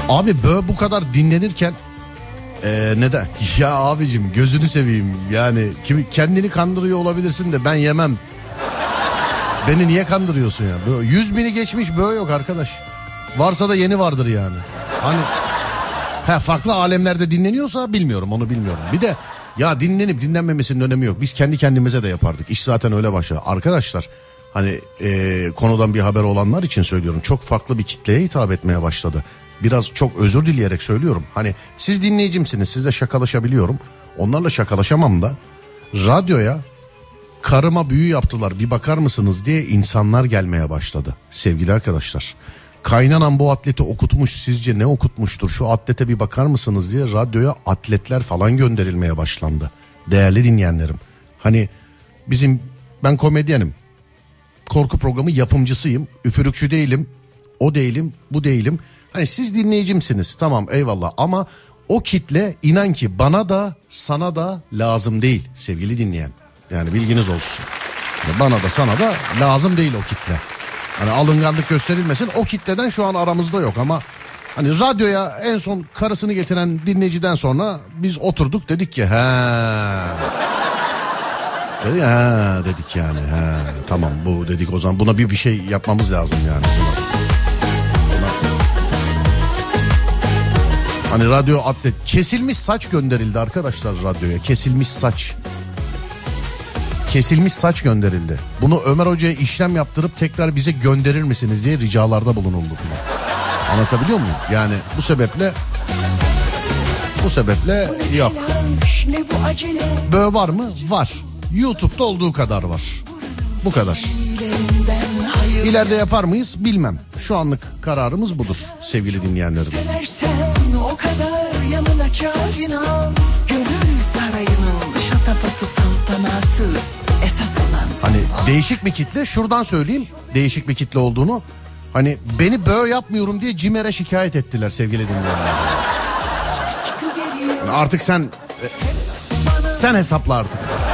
Abi bu kadar dinlenirken neden? Ya abicim gözünü seveyim yani kendini kandırıyor olabilirsin de ben yemem. Beni niye kandırıyorsun ya? 100.000'i geçmiş yok arkadaş. Varsa da yeni vardır yani. Hani farklı alemlerde dinleniyorsa bilmiyorum, onu bilmiyorum. Bir de ya dinlenip dinlenmemesinin önemi yok. Biz kendi kendimize de yapardık. İş zaten öyle başladı. Arkadaşlar hani konudan bir haber olanlar için söylüyorum. Çok farklı bir kitleye hitap etmeye başladı. Biraz çok özür dileyerek söylüyorum. Hani siz dinleyicimsiniz, sizle şakalaşabiliyorum. Onlarla şakalaşamam da radyoya karıma büyü yaptılar bir bakar mısınız diye insanlar gelmeye başladı sevgili arkadaşlar. Kaynanan bu atleti okutmuş, sizce ne okutmuştur, şu atlete bir bakar mısınız diye radyoya atletler falan gönderilmeye başlandı. Değerli dinleyenlerim, hani ben komedyenim, korku programı yapımcısıyım, üfürükçü değilim, o değilim, bu değilim. Hani siz dinleyicimsiniz, tamam eyvallah, ama o kitle inan ki bana da sana da lazım değil sevgili dinleyen. Yani bilginiz olsun. Bana da sana da lazım değil o kitle. Hani alınganlık gösterilmesin, o kitleden şu an aramızda yok ama hani radyoya en son karısını getiren dinleyiciden sonra biz oturduk dedik ki dedik yani tamam bu dedik, o zaman buna bir şey yapmamız lazım yani. Hani radyo atlet, kesilmiş saç gönderildi arkadaşlar radyoya, kesilmiş saç. Kesilmiş saç gönderildi. Bunu Ömer Hoca'ya işlem yaptırıp tekrar bize gönderir misiniz diye ricalarda bulunuldu. Anlatabiliyor muyum? Yani bu sebeple yok. Böyle var mı? Var. YouTube'da olduğu kadar var. Bu kadar. İleride yapar mıyız? Bilmem. Şu anlık kararımız budur sevgili dinleyenlerim. Seversen o kadar yanına kainat, gönül sarayının şatafatı saltanatı esas olan. Hani değişik bir kitle, şuradan söyleyeyim değişik bir kitle olduğunu. Hani beni böyle yapmıyorum diye CİMER'e şikayet ettiler sevgili dinleyenler. Yani artık sen hesapla artık.